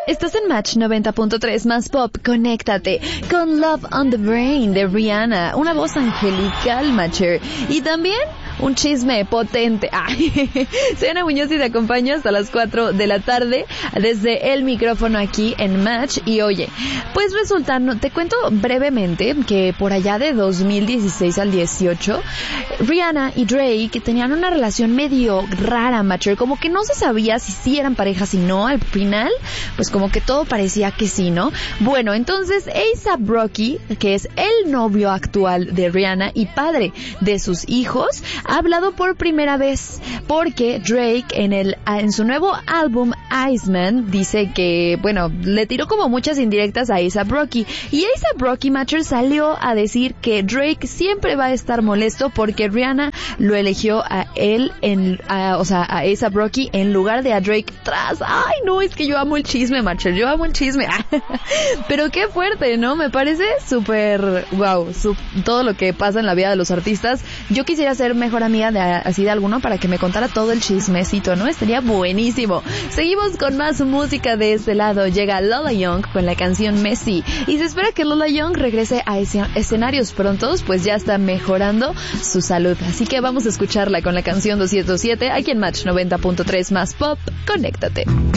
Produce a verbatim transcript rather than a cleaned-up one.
Estás en Match noventa punto tres más pop. Conéctate con Love on the Brain de Rihanna, una voz angelical, Matcher, y también un chisme potente. Ay, soy Ana Muñoz y te acompaño hasta las cuatro de la tarde desde el micrófono aquí en Match. Y oye, pues resulta, no, te cuento brevemente que por allá de dos mil dieciséis al dieciocho, Rihanna y Drake tenían una relación medio rara, Matcher, como que no se sabía si sí eran pareja, si no. Al final, pues como que todo parecía que sí, ¿no? Bueno, entonces A$AP Rocky, que es el novio actual de Rihanna y padre de sus hijos, ha hablado por primera vez porque Drake en el en su nuevo álbum Iceman dice que, bueno, le tiró como muchas indirectas a A$AP Rocky, y A$AP Rocky, Matcher, salió a decir que Drake siempre va a estar molesto porque Rihanna lo eligió a él en, a, o sea, a A$AP Rocky en lugar de a Drake tras. Ay, no, es que yo amo el chisme, Matcher, yo amo el chisme. Pero qué fuerte, ¿no? Me parece súper, wow, su, todo lo que pasa en la vida de los artistas. Yo quisiera ser mejor amiga de así de alguno para que me contara todo el chismecito, ¿no? Estaría buenísimo. Seguimos con más música de este lado. Llega Lola Young con la canción Messi, y se espera que Lola Young regrese a escenarios prontos, pues ya está mejorando su salud. Así que vamos a escucharla con la canción doscientos siete aquí en Match noventa punto tres más pop. Conéctate.